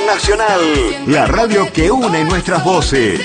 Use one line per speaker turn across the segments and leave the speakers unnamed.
Nacional, la radio que une nuestras voces.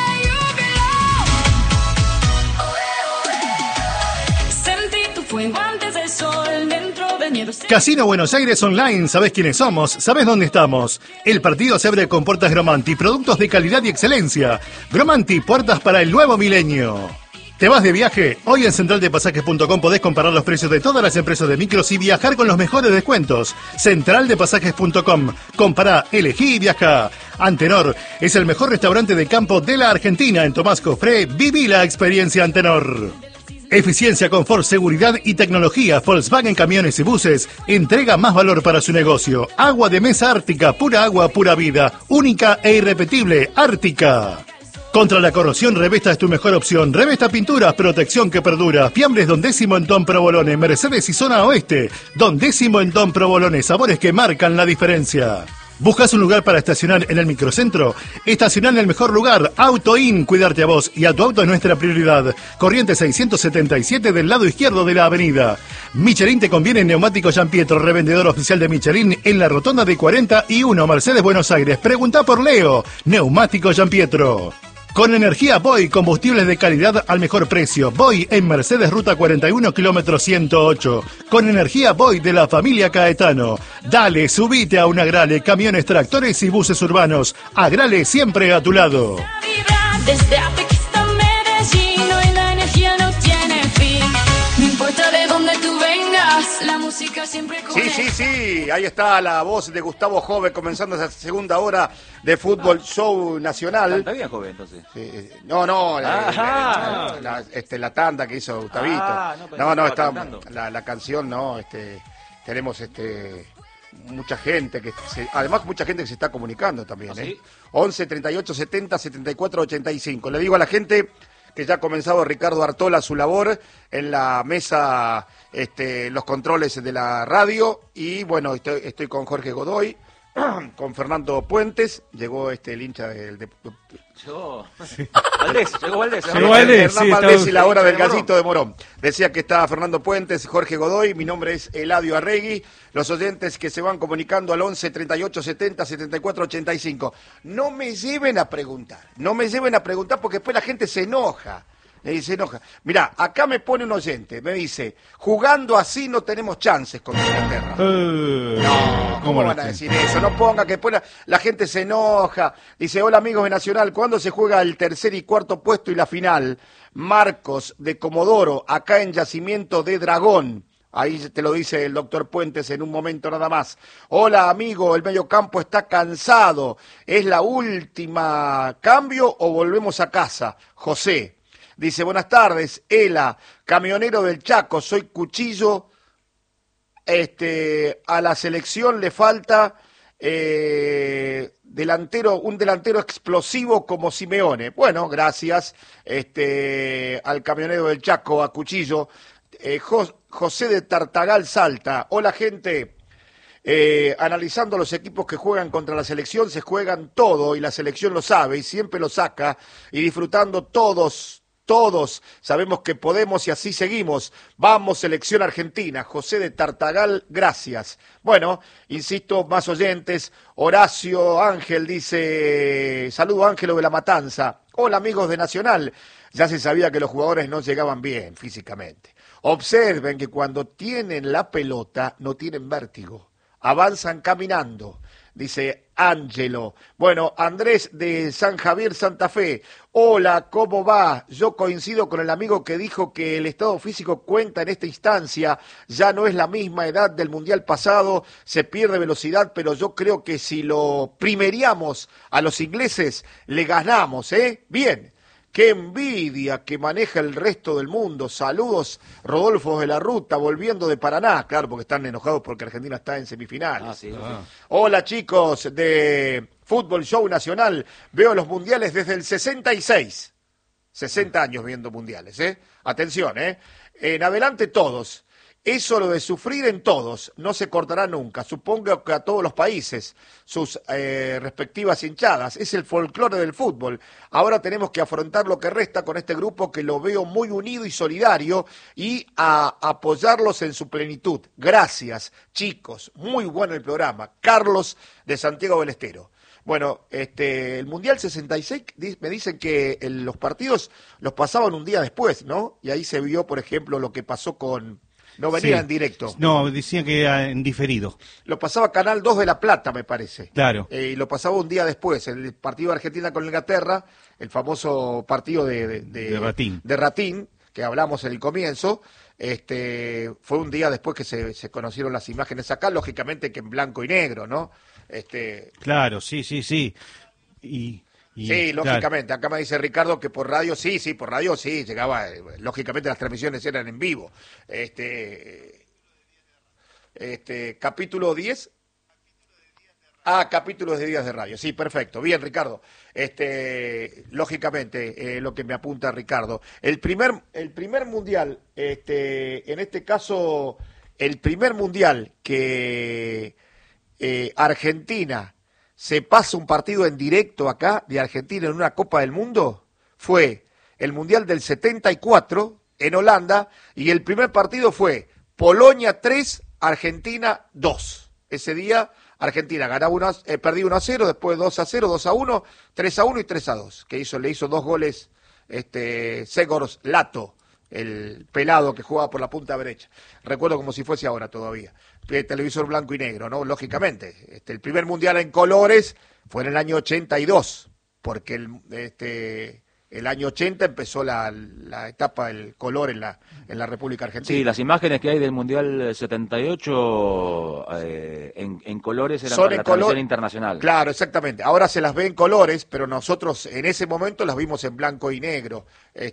Casino Buenos Aires Online, ¿sabés quiénes somos? ¿Sabés dónde estamos? El partido se abre con puertas Gromanti, productos de calidad y excelencia. Gromanti, puertas para el nuevo milenio. ¿Te vas de viaje? Hoy en centraldepasajes.com podés comparar los precios de todas las empresas de micros y viajar con los mejores descuentos. Centraldepasajes.com. Compará, elegí y viaja. Antenor es el mejor restaurante de campo de la Argentina. En Tomás Cofré, viví la experiencia Antenor. Eficiencia, confort, seguridad y tecnología. Volkswagen Camiones y Buses entrega más valor para su negocio. Agua de mesa Ártica, pura agua, pura vida. Única e irrepetible, Ártica. Contra la corrosión, Revesta es tu mejor opción. Revesta Pinturas, protección que perdura. Fiambres Don Décimo en Don Provolone, Mercedes y Zona Oeste. Don Décimo en Don Provolone, sabores que marcan la diferencia. ¿Buscas un lugar para estacionar en el microcentro? Estacionar en el mejor lugar, AutoIn, cuidarte a vos y a tu auto es nuestra prioridad. Corriente 677 del lado izquierdo de la avenida. Michelin te conviene en Neumático Gian Pietro, revendedor oficial de Michelin en la rotonda de 41, Mercedes, Buenos Aires. Pregunta por Leo, Neumático Gian Pietro. Con energía Boy, combustibles de calidad al mejor precio. Boy en Mercedes, ruta 41, kilómetro 108. Con energía Boy de la familia Caetano. Dale, subite a un Agrale, camiones, tractores y buses urbanos. Agrale siempre a tu lado.
Desde Afecta Medellín, hoy la energía no tiene fin. No importa de dónde tú vengas, la música siempre corre.
Sí, ahí está la voz de Gustavo Jove comenzando esa segunda hora de Fútbol Show Nacional.
Está bien, Jove, entonces.
Sí, la tanda que hizo Gustavito. Está la canción, tenemos mucha gente además mucha gente que se está comunicando también,
¿Sí?
11 38 70 74 85. Le digo a la gente que ya ha comenzado Ricardo Artola su labor en la mesa, los controles de la radio, y bueno, estoy con Jorge Godoy, con Fernando Puentes, llegó el hincha del
Llegó Valdés.
Hernán Valdés y la hora del gallito de Morón. Decía que está Fernando Puentes, Jorge Godoy, mi nombre es Eladio Arregui. Los oyentes que se van comunicando al 11 38 70 74 85. No me lleven a preguntar porque después la gente se enoja. Mirá, acá me pone un oyente, me dice, jugando así no tenemos chances contra Inglaterra. No, ¿cómo van a decir eso? No ponga que después la gente se enoja. Dice, hola amigos de Nacional, ¿cuándo se juega el tercer y cuarto puesto y la final? Marcos de Comodoro, acá en Yacimiento de Dragón. Ahí te lo dice el doctor Puentes en un momento nada más. Hola amigo, el mediocampo está cansado. ¿Es la última cambio o volvemos a casa? José. Dice, buenas tardes, Ela, camionero del Chaco, soy Cuchillo, a la selección le falta un delantero explosivo como Simeone. Bueno, gracias, al camionero del Chaco, a Cuchillo. José de Tartagal Salta, hola gente. Analizando los equipos que juegan contra la selección, se juegan todo y la selección lo sabe y siempre lo saca, y disfrutando todos sabemos que podemos y así seguimos. Vamos, selección argentina. José de Tartagal, gracias. Bueno, insisto, más oyentes. Horacio Ángel dice, saludo Ángelo de la Matanza. Hola amigos de Nacional. Ya se sabía que los jugadores no llegaban bien físicamente. Observen que cuando tienen la pelota no tienen vértigo. Avanzan caminando. Dice Ángelo. Bueno, Andrés de San Javier, Santa Fe. Hola, ¿cómo va? Yo coincido con el amigo que dijo que el estado físico cuenta en esta instancia. Ya no es la misma edad del Mundial pasado, se pierde velocidad, pero yo creo que si lo primeriamos a los ingleses, le ganamos, ¿eh? Bien. ¡Qué envidia que maneja el resto del mundo! Saludos, Rodolfo de la Ruta, volviendo de Paraná. Claro, porque están enojados porque Argentina está en semifinales. Hola, chicos de Fútbol Show Nacional. Veo los mundiales desde el 66. 60 años viendo mundiales, ¿eh? Atención, ¿eh? En adelante todos. Eso lo de sufrir en todos, no se cortará nunca. Supongo que a todos los países, sus respectivas hinchadas. Es el folclore del fútbol. Ahora tenemos que afrontar lo que resta con este grupo que lo veo muy unido y solidario y a apoyarlos en su plenitud. Gracias, chicos. Muy bueno el programa. Carlos de Santiago del Estero. Bueno, el Mundial 66, me dicen que los partidos los pasaban un día después, ¿no? Y ahí se vio, por ejemplo, lo que pasó con... No venía en directo.
No, decían que era en diferido.
Lo pasaba Canal 2 de La Plata, me parece.
Claro.
Y lo pasaba un día después, el partido de Argentina con Inglaterra, el famoso partido de
Ratín.
De Ratín, que hablamos en el comienzo. Fue un día después que se conocieron las imágenes acá, lógicamente que en blanco y negro, ¿no?
Claro, sí.
Sí,
Claro.
lógicamente. Acá me dice Ricardo que por radio por radio sí, llegaba, lógicamente las transmisiones eran en vivo. Capítulo 10. Capítulos de días de radio. Sí, perfecto. Bien, Ricardo. Lógicamente, lo que me apunta Ricardo. El primer mundial, en este caso, el primer mundial que Argentina se pasa un partido en directo acá de Argentina en una Copa del Mundo fue el Mundial del 74 en Holanda y el primer partido fue Polonia 3, Argentina 2. Ese día Argentina ganaba perdía 1-0, después 2-0, 2-1, 3-1 y 3-2, que le hizo 2 goles Segors Lato, el pelado que jugaba por la punta derecha. Recuerdo como si fuese ahora todavía. Televisor blanco y negro, ¿no? Lógicamente. El primer mundial en colores fue en el año 82, porque el año 80 empezó la etapa del color en la República Argentina.
Sí, las imágenes que hay del Mundial 78 en colores eran
Son
para
en
la transmisión
color
internacional.
Claro, exactamente. Ahora se las ve en colores, pero nosotros en ese momento las vimos en blanco y negro.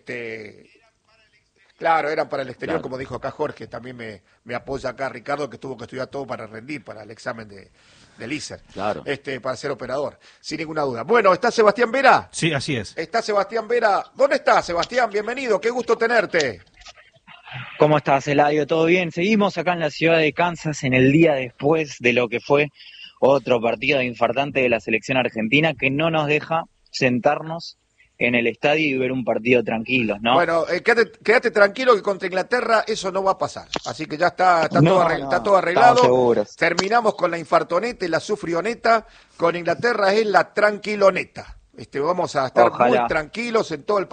Claro, eran para el exterior,
Claro.
como dijo acá Jorge, también me apoya acá Ricardo, que tuvo que estudiar todo para rendir, para el examen del ISER,
Claro.
para ser operador, sin ninguna duda. Bueno, ¿está Sebastián Vera?
Sí, así es.
Está Sebastián Vera. ¿Dónde está, Sebastián? Bienvenido, qué gusto tenerte.
¿Cómo estás, Eladio? ¿Todo bien? Seguimos acá en la ciudad de Kansas en el día después de lo que fue otro partido infartante de la selección argentina que no nos deja sentarnos en el estadio y ver un partido tranquilos, ¿no?
Bueno, quédate tranquilo que contra Inglaterra eso no va a pasar. Así que ya está todo arreglado.
Estamos seguros.
Terminamos con la infartoneta y la sufrioneta. Con Inglaterra es la tranquiloneta. Vamos a estar
Ojalá.
muy tranquilos en todo el